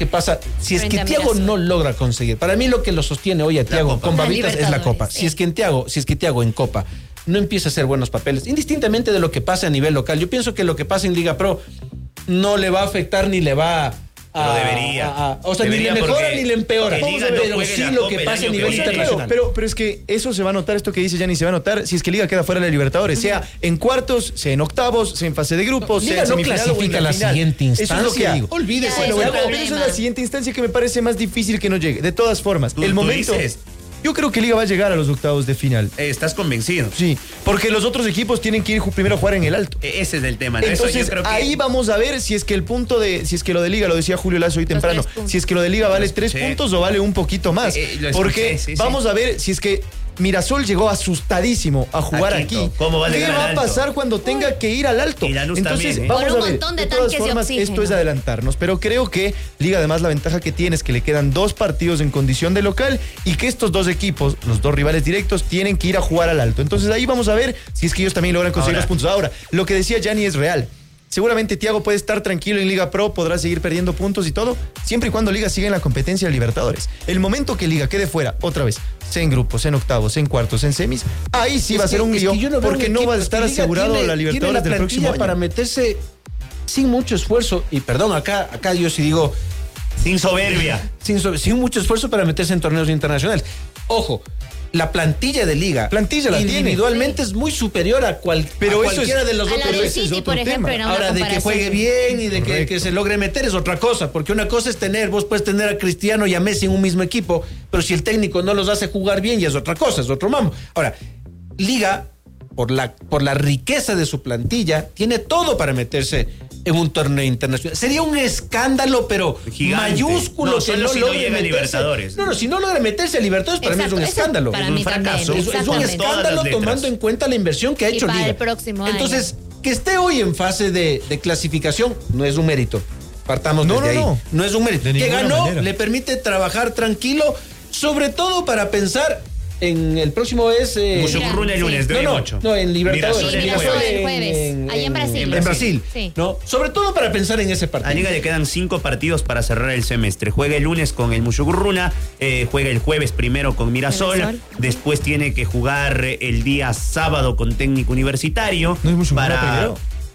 ¿Qué pasa? Si es que Thiago no logra conseguir, para mí lo que lo sostiene hoy a Thiago con babitas es la Copa. Si es que Thiago en Copa no empieza a hacer buenos papeles, indistintamente de lo que pase a nivel local, yo pienso que lo que pasa en Liga Pro no le va a afectar ni le va pero debería. O sea, debería, ni le mejora ni le empeora. Pero sí lo que pasa a nivel internacional. Pero es que eso se va a notar, esto que dice Gianni, se va a notar si es que Liga queda fuera de la Libertadores, sea en cuartos, sea en octavos, sea en fase de grupos, sea en semifinal no clasifica a la siguiente instancia. Eso es lo que digo. Olvídese. Pero eso es la siguiente instancia que me parece más difícil que no llegue. De todas formas, el momento... Yo creo que Liga va a llegar a los octavos de final. ¿Estás convencido? Sí, porque los otros equipos tienen que ir primero a jugar en el alto. Ese es el tema, ¿no? Entonces, eso yo creo que... ahí vamos a ver si es que si es que lo de Liga, lo decía Julio Lazo hoy temprano, si es que lo de Liga vale 3 puntos o vale un poquito más. Porque vamos a ver si es que Mirasol llegó asustadísimo a jugar aquí. ¿Cómo va a ¿Qué va a pasar cuando tenga que ir al alto? Entonces, también, vamos a ver. De todas formas, esto es adelantarnos, pero creo que Liga, además, la ventaja que tiene es que le quedan 2 partidos en condición de local y que estos 2 equipos, los 2 rivales directos, tienen que ir a jugar al alto. Entonces ahí vamos a ver si es que ellos también logran conseguir los puntos. Ahora, lo que decía Gianni es real. Seguramente Thiago puede estar tranquilo en Liga Pro, podrá seguir perdiendo puntos y todo, siempre y cuando Liga siga en la competencia de Libertadores. El momento que Liga quede fuera, otra vez, sea en grupos, en octavos, en cuartos, en semis, ahí sí va a ser un lío, porque no va a estar asegurado la Libertadores del próximo año. Para meterse sin mucho esfuerzo, y perdón, acá yo sí digo... Sin soberbia. Sin mucho esfuerzo para meterse en torneos internacionales. Ojo, la plantilla de Liga individualmente es muy superior a cualquiera de los otros. City, por ejemplo, ahora, de que juegue bien y de que se logre meter es otra cosa, porque una cosa es vos puedes tener a Cristiano y a Messi en un mismo equipo, pero si el técnico no los hace jugar bien ya es otra cosa, es otro mambo. Ahora, Liga, por la riqueza de su plantilla, tiene todo para meterse en un torneo internacional. Sería un escándalo, pero gigante, mayúsculo, que no logre meterse a Libertadores. No, si no logra meterse a Libertadores, para mí es un escándalo. Es un fracaso. Es un escándalo tomando en cuenta la inversión que ha hecho Liga. El próximo año. Entonces, que esté hoy en fase de clasificación no es un mérito. Partamos desde ahí. No es un mérito. Que ganó, le permite trabajar tranquilo, sobre todo para pensar en el próximo es... Mushugurruna el lunes, de 8. No, en Libertadores. Mirasol el jueves. Ahí en Brasil. En Brasil. Sí. ¿No? Sobre todo para pensar en ese partido. A Liga le quedan 5 partidos para cerrar el semestre. Juega el lunes con el Mushuguruna, juega el jueves primero con Mirasol, después tiene que jugar el día sábado con Técnico Universitario. ¿No es Mushuguruna primero?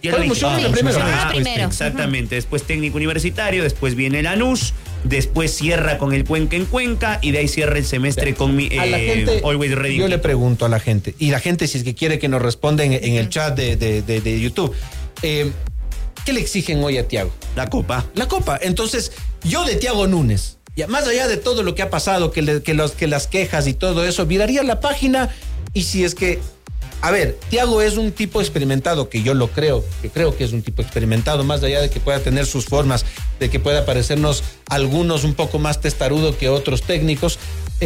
Primero. Exactamente. Después Técnico Universitario, después viene el Lanús, después cierra con el Cuenca en Cuenca y de ahí cierra el semestre con Always Ready. Yo le pregunto a la gente, y la gente si es que quiere que nos responda en el chat de YouTube, ¿qué le exigen hoy a Thiago? La Copa. Entonces, yo de Thiago Núñez, ya más allá de todo lo que ha pasado, que las quejas y todo eso, miraría la página y si es que... A ver, Thiago es un tipo experimentado, que yo lo creo que es un tipo experimentado, más allá de que pueda tener sus formas, de que pueda parecernos algunos un poco más testarudo que otros técnicos.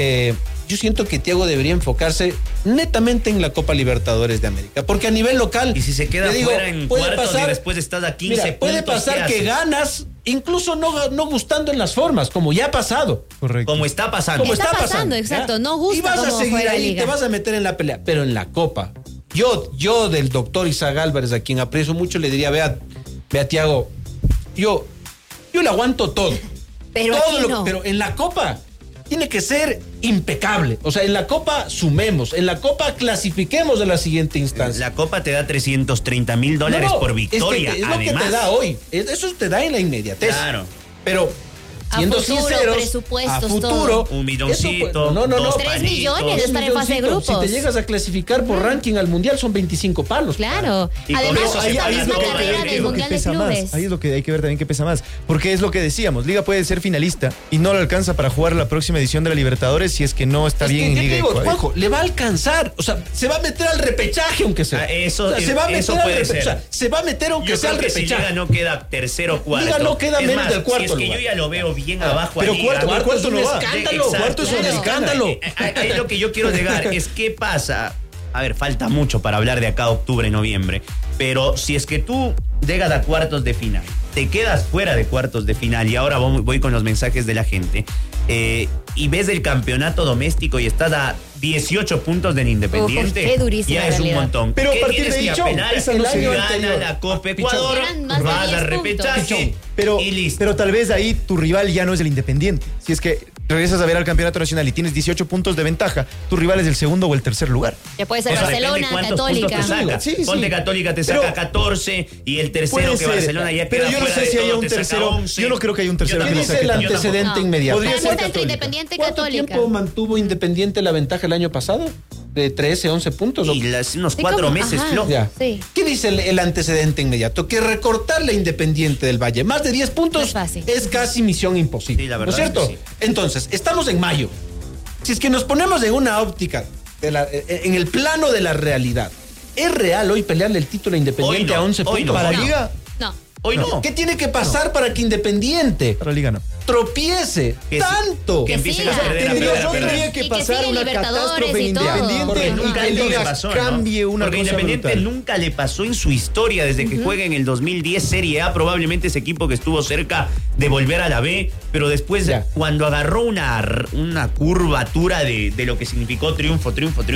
Yo siento que Thiago debería enfocarse netamente en la Copa Libertadores de América, porque a nivel local... Y si se queda fuera en cuartos y después estás a 15 puntos... Puede pasar que ganas, incluso no gustando en las formas, como ya ha pasado. Correcto. Como está pasando. Está pasando, exacto. No gusta. Y vas a seguir ahí, te vas a meter en la pelea, pero en la Copa. Yo del doctor Isaac Álvarez, a quien aprecio mucho, le diría, vea Thiago, yo le aguanto todo. Pero pero en la Copa tiene que ser impecable. O sea, en la Copa sumemos, en la Copa clasifiquemos a la siguiente instancia. La Copa te da $330,000 por victoria. Es lo que te da hoy. Eso te da en la inmediatez. Claro. Pero... siendo sinceros, presupuestos, a futuro, todo. Un milloncito. No. 3 millones de estar en fase de grupos. Si te llegas a clasificar por ranking al mundial, son 25 palos. Claro. Además, ahí es lo que pesa más. Ahí es lo que hay que ver también que pesa más. Porque es lo que decíamos, Liga puede ser finalista y no le alcanza para jugar la próxima edición de la Libertadores si es que no está bien en Liga. Juanjo, le va a alcanzar. O sea, se va a meter al repechaje aunque sea. Eso puede ser. O sea, se va a meter aunque sea al repechaje. Si Liga no queda tercero o cuarto. Liga no queda menos del cuarto lugar. Es que yo ya lo veo bien abajo. Pero cuarto no va. Cuarto es un escándalo. Ahí lo que yo quiero llegar es qué pasa. A ver, falta mucho para hablar de acá a octubre, noviembre. Pero si es que tú llegas a cuartos de final, te quedas fuera de cuartos de final, y ahora voy con los mensajes de la gente, y ves el campeonato doméstico y estás a 18 puntos del Independiente. Qué durísima ya es un realidad. montón. Pero a ¿Qué partir tienes de que Pichón, apelar? esa no Si se dio gana anterior. la Copa Ecuador, Eran más de vas 10 a puntos. repechaje Pero, y listo. pero tal vez ahí tu rival ya no es el Independiente. Si es que regresas a ver al campeonato nacional y tienes 18 puntos de ventaja, tu rival es el segundo o el tercer lugar. Ya puede ser O sea, Barcelona, depende cuántos puntos Católica. te saca. Sí, sí. Ponte Católica te Pero saca 14 y el tercero Puede que ser, Barcelona ya pero queda yo no fuera sé de si haya todo, un te saca tercero. 11. Yo no creo que haya un tercero Yo ¿Qué que le dice saque el tanto. antecedente No. inmediato? Podría Pero ser no está entre Católica. Independiente y ¿Cuánto Católica. tiempo mantuvo Independiente la ventaja el año pasado? ¿De 13, 11 puntos? Y unos Sí, 4 como- meses ajá. flojo. Ya. Sí. ¿Qué dice el antecedente inmediato? Que recortarle a Independiente del Valle más de 10 puntos No es fácil. es casi misión imposible. Sí, la ¿No verdad es cierto? es que sí. Entonces, estamos en mayo. Si es que nos ponemos en una óptica, en el plano de la realidad, ¿es real hoy pelearle el título a Independiente Hoy no, a 11 hoy puntos? no. Para No. Liga, No. Hoy no. ¿Qué tiene que pasar para que Independiente para Liga no. tropiece Que sí. tanto? Que empiecen a siga. perder, a Tendría, perder, a perder. tendría que Y que pasar siga una Libertadores catástrofe y todo. Independiente Correcto. y Nunca que es lo que Liga pasó, ¿no? cambie una Porque cosa Independiente brutal. nunca le pasó en su historia desde que juega en el 2010 Serie A, probablemente ese equipo que estuvo cerca de volver a la B, pero después Ya. cuando agarró una curvatura de lo que significó triunfo,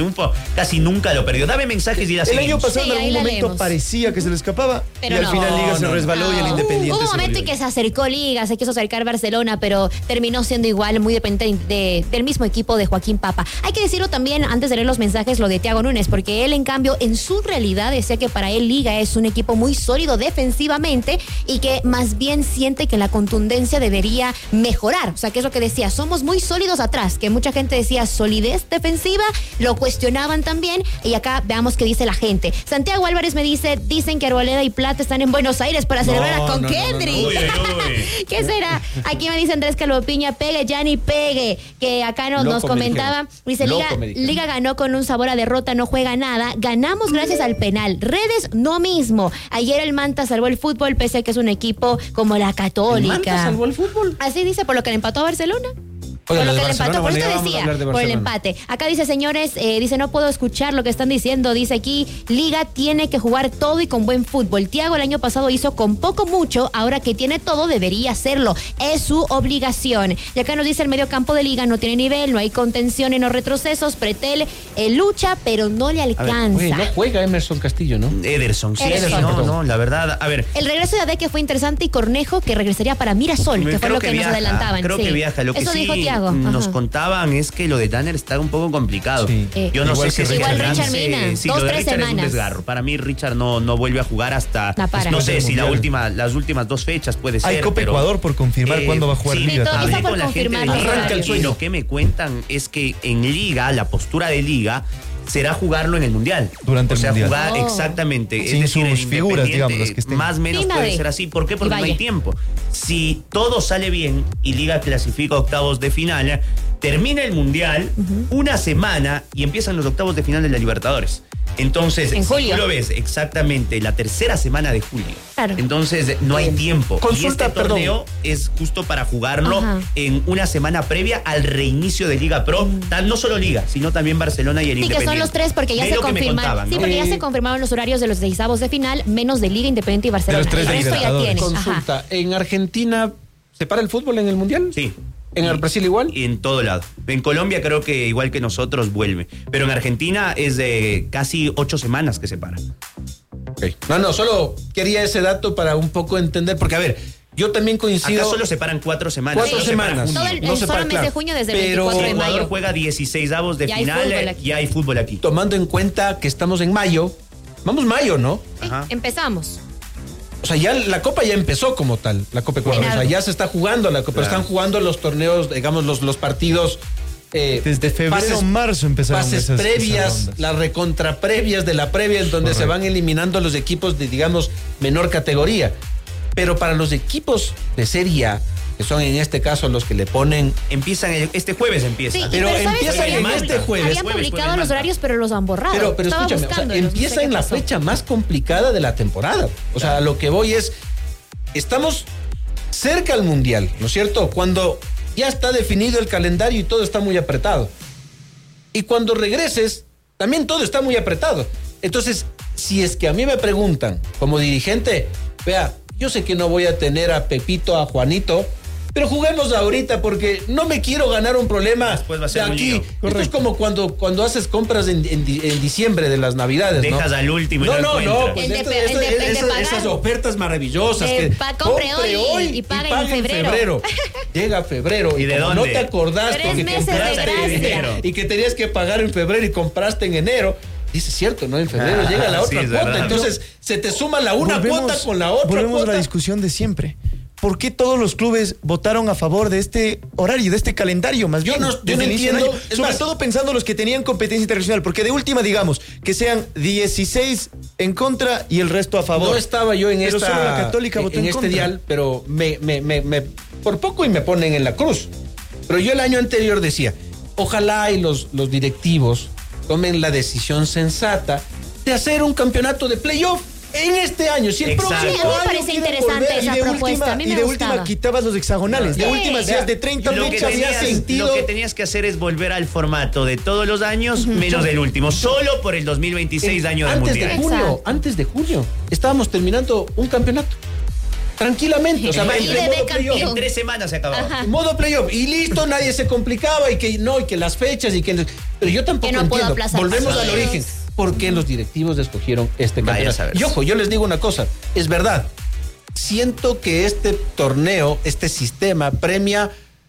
casi nunca lo perdió. Dame mensajes y la El año seguimos. pasado Sí, en ahí algún la momento leemos. parecía que se le escapaba Pero y al no. final Liga se No, resbaló y el No. Independiente Hubo un se momento volvió. en que se acercó Liga, se quiso acercar Barcelona, pero terminó siendo igual, muy dependiente del mismo equipo de Joaquín Papa. Hay que decirlo también, antes de leer los mensajes, lo de Thiago Núñez, porque él, en cambio, en su realidad decía que para él Liga es un equipo muy sólido defensivamente y que más bien siente que la contundencia debería mejorar. O sea, que es lo que decía, somos muy sólidos atrás, que mucha gente decía solidez defensiva, lo cuestionaban también, y acá veamos qué dice la gente. Santiago Álvarez me dice, dicen que Arboleda y Plata están en Buenos Aires para celebrar a Conquendry. Uy, uy, uy. ¿Qué será? Aquí me dice Andrés Calvopiña, pegue, Gianni, pegue, que acá nos Loco, me comentaba, dice, Loco, Liga, me dijeron. Liga ganó con un sabor a derrota, no juega nada, ganamos gracias al penal, redes no mismo, ayer el Manta salvó el fútbol, pese a que es un equipo como la ¿El Católica. Manta salvó el fútbol? Así dice, por lo que le empató a Barcelona. Oye, Por lo lo de que le Barcelona, empató, por bueno, eso ya vamos a decía, hablar de por el Barcelona. empate. Acá dice, señores, dice, no puedo escuchar lo que están diciendo, dice aquí, Liga tiene que jugar todo y con buen fútbol. Thiago el año pasado hizo con poco mucho, ahora que tiene todo debería hacerlo, es su obligación. Y acá nos dice el medio campo de Liga, no tiene nivel, no hay contención en los retrocesos, Pretel lucha, pero no le alcanza. Oye, no juega Emerson Castillo, ¿no? Ederson, sí, Ederson. no, la verdad, a ver. El regreso de Adeque fue interesante y Cornejo que regresaría para Mirasol, que fue Creo lo que, nos viaja, adelantaban. Creo sí. que viaja. Lo que Eso sí dijo Thiago. nos Ajá. contaban es que lo de Tanner está un poco complicado. Sí. Yo no Igual sé si que es Igual el Richard lance- Mina, sí, 2, lo de 3 Richard es un semanas. desgarro. Para mí Richard no vuelve a jugar hasta La para. no sé si Mundial. las últimas 2 fechas puede ser. Hay Copa pero, Ecuador por confirmar cuándo va a jugar sí, Liga. todo también. está hablé por con la gente de confirmar. Liga Arranca el y sueño. lo que me cuentan es que en Liga, la postura de Liga será jugarlo en el Mundial. Durante el Mundial. Jugar Oh. exactamente. Sin es decir, sus el figuras, digamos, Independiente, las que estén. más o menos Sin puede nadie. ser así. ¿Por qué? Porque no hay Valle. tiempo. Si todo sale bien y Liga clasifica a octavos de final, termina el Mundial, una semana y empiezan los octavos de final de la Libertadores. Entonces, En si julio. tú lo ves exactamente la tercera semana de julio. Claro. Entonces, no hay tiempo. Consulta, y este torneo es justo para jugarlo Ajá. en una semana previa al reinicio de Liga Pro. No solo Liga, sino también Barcelona y el Sí, que Independiente. son los tres porque ya De se lo que me confirmaron. contaban, Sí, ¿no? porque ya se confirmaron los horarios de los 16avos de final, menos de Liga Independiente y Barcelona. De los tres El de resto ya Libertadores. tiene. Ajá. Consulta, ¿en Argentina se para el fútbol en el Mundial? Sí. ¿En el Brasil igual? Y en todo lado. En Colombia creo que igual que nosotros vuelve. Pero en Argentina es de casi 8 semanas que se para. Ok. No, solo quería ese dato para un poco entender, porque a ver, yo también coincido. Acá solo se paran 4 semanas. 4 no se para semanas. junio. Todo el- No se solo para, mes claro. de junio desde el Pero 24 de Ecuador mayo. juega 16avos de Ya hay final fútbol aquí. y hay fútbol aquí. Tomando en cuenta que estamos en mayo, vamos mayo, ¿no? Sí, Ajá. empezamos. O sea, ya la Copa ya empezó como tal, la Copa Ecuador. O sea, ya se está jugando la Copa, pero Claro. están jugando los torneos, digamos, los partidos. Desde febrero o marzo empezaron pases esas previas, rondas. las recontraprevias de la previa, en donde se Correcto. van eliminando los equipos de, digamos, menor categoría. Pero para los equipos de Serie A, que son en este caso los que le ponen. Empiezan este jueves empieza. Sí, Pero ¿sabes empiezan qué? en este jueves. Habían Jueves, publicado jueves, los Manta. horarios, pero los han borrado. Pero Estaba escúchame, o sea, buscándolos, no sé empieza qué en la pasó. fecha más complicada de la temporada. O sea, lo que voy es, estamos cerca al Mundial, ¿no es cierto? Cuando ya está definido el calendario y todo está muy apretado. Y cuando regreses, también todo está muy apretado. Entonces, si es que a mí me preguntan, como dirigente, vea, yo sé que no voy a tener a Pepito, a Juanito, pero juguemos ahorita porque no me quiero ganar un problema después va a ser de un aquí. lío. Esto es como cuando haces compras en diciembre de las Navidades, ¿no? Dejas al último y no No, pues pagar. esas ofertas maravillosas que compre hoy y pague en febrero. Llega febrero ¿Y de como dónde? no te acordaste 3 que meses de compraste gracia. y que tenías que pagar en febrero y compraste en enero. Dice, cierto, ¿no? En febrero llega la otra sí, es cuota. verdad. Entonces, se te suma la una cuota con la otra Volvemos cuota. a la discusión de siempre. ¿Por qué todos los clubes votaron a favor de este horario, de este calendario, más bien? Yo no desde el inicio del entiendo. año? Es Sobre más, todo pensando los que tenían competencia internacional, porque de última, digamos, que sean 16 en contra y el resto a favor. no estaba yo en Pero esta solo la Católica votó en este contra. dial, pero me por poco y me ponen en la cruz. Pero yo el año anterior decía, ojalá y los directivos tomen la decisión sensata de hacer un campeonato de playoff en este año. Si el Exacto. próximo Sí, a mí me año parece quieren interesante volver, esa Y de propuesta. A mí me última gustaba. quitabas los hexagonales. De Sí. última hacías de 30 Lo que, fechas y tenías, sentido. lo que tenías que hacer es volver al formato de todos los años, menos del último, solo por el 2026, año del antes de Mundial. junio, Exacto. antes de junio, estábamos terminando un campeonato. Tranquilamente, o sea, Y entre de modo playoff. campeón. En 3 semanas se acababa. Modo playoff y listo, nadie se complicaba y que no, y que las fechas y que... Pero yo tampoco Que no puedo entiendo. aplazar Volvemos al partidos. origen. ¿Por qué los directivos escogieron este Vaya a campeonato? saber. Y ojo, yo les digo una cosa, es verdad. Siento que este torneo, este sistema premia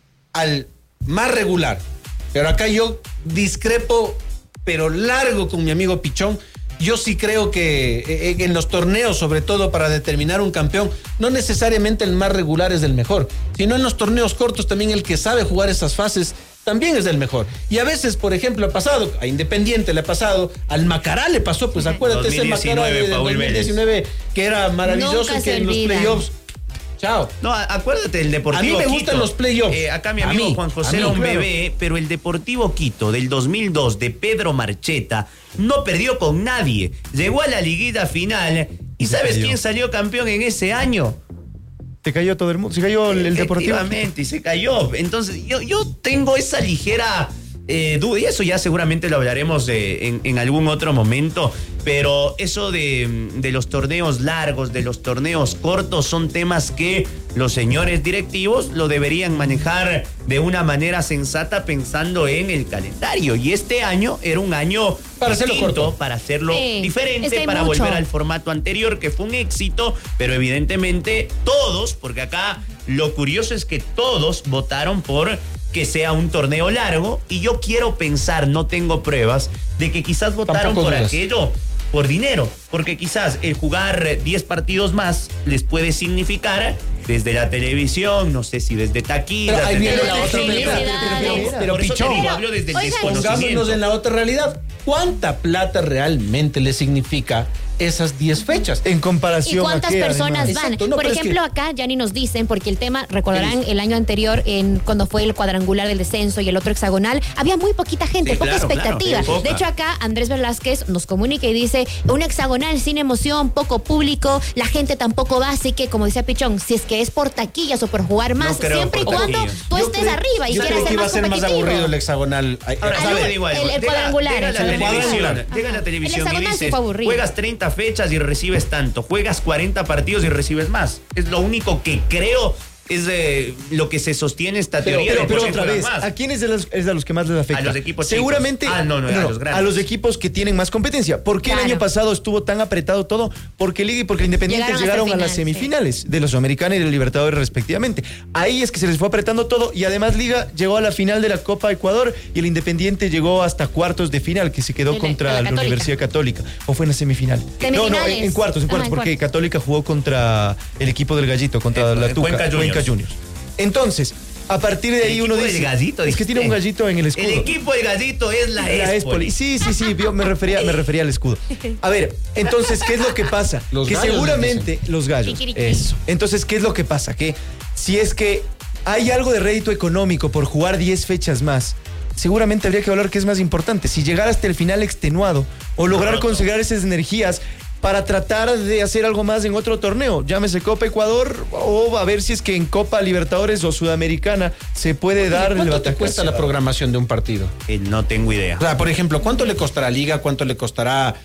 al más regular. Pero acá yo discrepo, pero largo con mi amigo Pichón. Yo sí creo que en los torneos, sobre todo para determinar un campeón, no necesariamente el más regular es el mejor, sino en los torneos cortos también el que sabe jugar esas fases también es el mejor. Y a veces, por ejemplo, ha pasado, a Independiente le ha pasado, al Macará le pasó, pues acuérdate ese 2019, Macará del Paul 2019, que era maravilloso, Nunca que se en los olvida. playoffs... Chao. No, acuérdate del Deportivo A mí me Quito. gustan los playoffs. Acá mi A amigo mí, Juan José a mí, era un claro. bebé, pero el Deportivo Quito del 2002 de Pedro Marcheta no perdió con nadie. Llegó a la liguilla final y ¿sabes cayó. quién salió campeón en ese año? Se cayó todo el mundo. Se cayó el Deportivo. Efectivamente, y se cayó. Entonces, yo tengo esa ligera duda, y eso ya seguramente lo hablaremos en algún otro momento, pero eso de los torneos largos, de los torneos cortos, son temas que los señores directivos lo deberían manejar de una manera sensata pensando en el calendario. Y este año era un año Para hacerlo distinto, corto. para hacerlo Sí, diferente, es que hay para mucho. volver al formato anterior, que fue un éxito, pero evidentemente todos, porque acá lo curioso es que todos votaron por que sea un torneo largo, y yo quiero pensar, no tengo pruebas, de que quizás votaron Tampoco por dudas. aquello, por dinero, porque quizás el jugar 10 partidos más les puede significar desde la televisión, no sé si desde taquillas, Pero ahí desde viene la la otra publicidades. realidad. pero Pero Pichón, Pichón, hablo desde el Oigan, pongámonos desconocimiento. en la otra realidad. ¿Cuánta plata realmente le significa esas 10 fechas? En comparación ¿Y cuántas a qué, personas además. van? Exacto, no, Por pero es ejemplo, que- acá ya ni nos dicen, porque el tema, recordarán el año anterior, cuando fue el cuadrangular del descenso y el otro hexagonal, había muy poquita gente, Sí, poca claro, expectativa. claro, poca. De hecho, acá Andrés Velázquez nos comunica y dice, un hexagonal sin emoción, poco público, la gente tampoco va, así que, como decía Pichón, si es que es por taquillas o por jugar más, creo siempre y por cuando taquillas. tú Yo estés creo- arriba y yo quieras creo que ser iba a más ser más competitivo. aburrido el hexagonal. Ahora, Algo- te digo algo. el cuadrangular, Llega el la cuadrangular. televisión, Ajá. llega la televisión El y hexagonal sí dices, fue aburrido. juegas 30 fechas y recibes tanto, juegas 40 partidos y recibes más. Es lo único que creo es lo que se sostiene esta teoría. de Pero por qué otra juegan vez, más. ¿a quiénes es a los que más les afecta? A los equipos Seguramente chicos. No, a los grandes. a los equipos que tienen más competencia. ¿Por qué Claro. el año pasado estuvo tan apretado todo? Porque Liga y porque Independiente Llegaron hasta llegaron a el las final, semifinales de la Sudamericana y de la Libertadores respectivamente. Ahí es que se les fue apretando todo, y además Liga llegó a la final de la Copa Ecuador y el Independiente llegó hasta cuartos de final, que se quedó De la contra la Católica. Universidad Católica. ¿O fue en la semifinal? No, Semifinales. en cuartos, Ajá, en porque cuartos. Católica jugó contra el equipo del Gallito, contra la Tuca, Cuenca Juniors. Entonces, a partir de ahí El uno equipo dice, del Gallito, es que tiene un dijiste. gallito en el escudo. El equipo del Gallito es la La Espoli. Espoli. Sí, yo me refería al escudo. A ver, entonces, ¿qué es lo que pasa? Los que gallos, seguramente los gallos. Kikiriki. Eso. Entonces, ¿qué es lo que pasa? Que si es que hay algo de rédito económico por jugar 10 fechas más, seguramente habría que hablar qué es más importante. Si llegar hasta el final extenuado o lograr Roto. conseguir esas energías para tratar de hacer algo más en otro torneo, llámese Copa Ecuador, o a ver si es que en Copa Libertadores o Sudamericana se puede dar el ¿Cuánto te batacazo. cuesta la programación de un partido? No tengo idea. O sea, por ejemplo, ¿cuánto le costará a Liga? ¿Cuánto le costará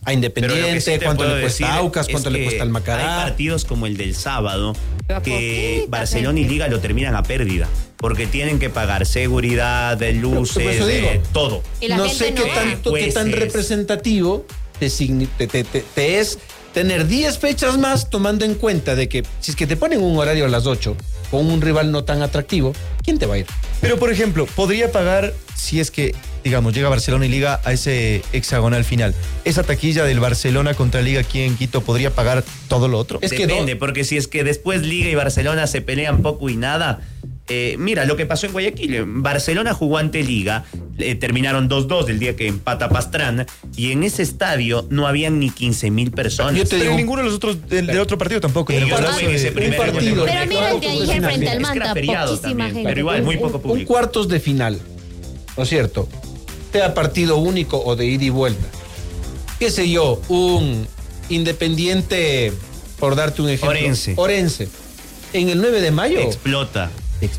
a Independiente, cuánto le cuesta a Aucas, cuánto le cuesta al Macará. Hay partidos como el del sábado que Barcelona y Liga lo terminan a pérdida, porque tienen que pagar seguridad, de luces, todo. No sé qué tan representativo te es tener 10 fechas más, tomando en cuenta de que si es que te ponen un horario a las 8 con un rival no tan atractivo, ¿quién te va a ir? Pero, por ejemplo, podría pagar si es que, digamos, llega Barcelona y Liga a ese hexagonal final. Esa taquilla del Barcelona contra Liga aquí en Quito podría pagar todo lo otro. Es que depende, porque si es que después Liga y Barcelona se pelean poco y nada. Mira lo que pasó en Guayaquil. Barcelona jugó ante Liga, terminaron 2-2 el día que empata Pastrana, y en ese estadio no habían ni 15,000 personas. Yo te digo, ninguno de los otros del otro partido tampoco. Yo estuve en ese primer partido. Pero mira el de ayer frente al Manta, poquísima gente. Pero igual, muy poco público. Un cuartos de final, ¿no es cierto? Sea partido único o de ida y vuelta. Qué sé yo, un Independiente, por darte un ejemplo. Orense. En el 9 de mayo. Explota,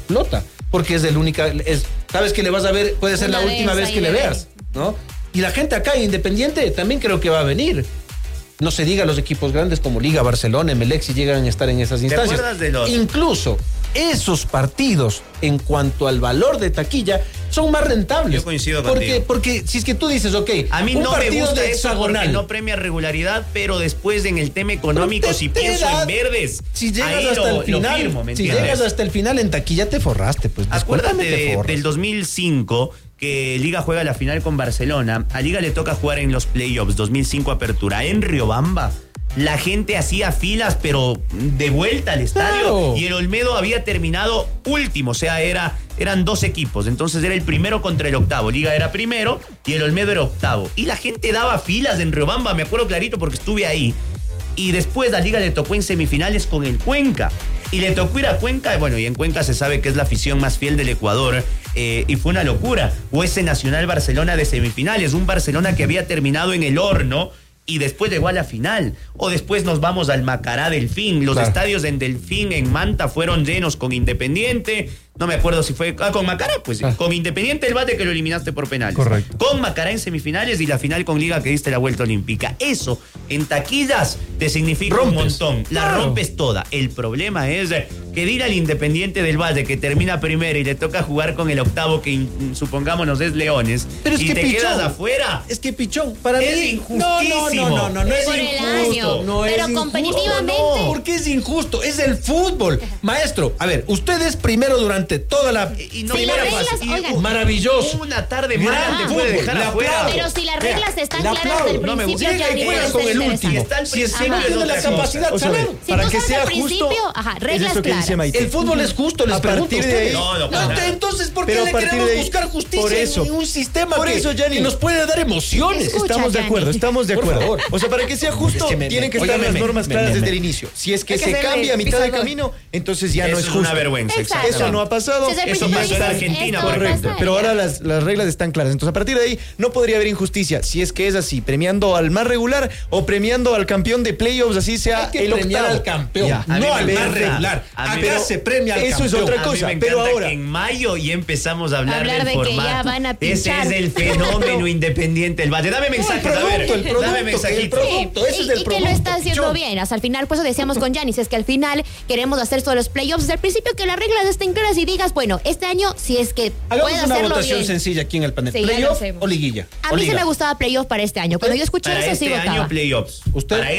porque es el única, sabes que le vas a ver, puede ser la última vez que le veas, ¿no? Y la gente acá, Independiente, también creo que va a venir. No se diga los equipos grandes como Liga, Barcelona, Emelec, si llegan a estar en esas instancias. ¿Te acuerdas de los? Incluso esos partidos, en cuanto al valor de taquilla, son más rentables. Yo coincido contigo. Porque si es que tú dices, ok, a mí un no partido me gusta de eso hexagonal, porque no premia regularidad, pero después en el tema económico, si pienso en verdes, si llegas ahí hasta el final, lo firmo, ¿me entiendes? llegas hasta el final en taquilla te forraste, pues. Acuérdate del 2005, que Liga juega la final con Barcelona. A Liga le toca jugar en los playoffs, 2005 apertura, en Riobamba. La gente hacía filas, pero de vuelta al estadio. Claro. Y el Olmedo había terminado último, o sea, eran 2 equipos. Entonces era el primero contra el octavo. Liga era primero y el Olmedo era octavo. Y la gente daba filas en Riobamba, me acuerdo clarito porque estuve ahí. Y después la Liga le tocó en semifinales con el Cuenca. Y le tocó ir a Cuenca, bueno, y en Cuenca se sabe que es la afición más fiel del Ecuador, y fue una locura. O ese Nacional Barcelona de semifinales, un Barcelona que había terminado en el horno, y después llegó a la final. O después nos vamos al Macará Delfín. Los estadios en Delfín, en Manta, fueron llenos con Independiente. No me acuerdo si fue con Macará, pues con Independiente el bate que lo eliminaste por penales. Correcto. Con Macará en semifinales y la final con Liga que diste la vuelta olímpica. Eso, en taquillas, te significa un montón. La rompes toda. El problema es que ir al Independiente del Valle, que termina primero y le toca jugar con el octavo, que supongámonos es Leones, pero es y que te Pichón, quedas afuera. Es que Pichón, para es mí injustísimo. No es por injusto. No pero es competitivamente. No, porque es injusto. Es el fútbol. Maestro, a ver, ustedes primero durante toda la primera fase. Maravilloso. Una tarde grande puede dejar afuera. Pero si las reglas están claras desde el principio, ya ni juegas con el último. Si es que no tiene la capacidad, para que sea justo, reglas claras. El fútbol es justo, les pregunto a ustedes. Entonces, ¿por qué le queremos buscar justicia en un sistema que nos puede dar emociones? Estamos de acuerdo. O sea, para que sea justo, tienen que estar las normas claras desde el inicio. Si es que se cambia a mitad de camino, entonces ya no es justo. Es una vergüenza. Eso no ha pasado. Eso pasó en Argentina, correcto. Pero ahora las reglas están claras. Entonces, a partir de ahí, no podría haber injusticia. Si es que es así, premiando al más regular o premiando al campeón de playoffs, así sea el octavo. Al campeón, no al más regular. Acá se premia al campeón. Eso es otra cosa. Pero ahora, en mayo ya empezamos a hablar del formato. Que ya van a ese es el fenómeno Independiente del Valle. Dame mensajes, dame mensajitos. Ese es el producto. Y que lo está haciendo bien. Hasta el final, pues eso decíamos con Yanis, es que al final queremos hacer todos los playoffs. Desde el principio que las reglas estén claras y digas, bueno, este año, si es que hagamos puede una hacerlo votación bien. sencilla aquí en el panel. Sí, ¿Playoff o liguilla? A mí se me gustaba playoff para este año. Cuando yo escuché para eso, este sí votaba. año playoffs. ¿Usted? Para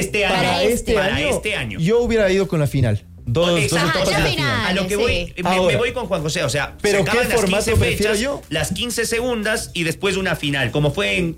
este año. Yo hubiera ido con la final. Dos etapas de la final. A lo que voy, me voy con Juan José, o sea, pero se acaban ¿qué formato las 15 prefiero fechas, yo? las 15 segundas y después una final, como fue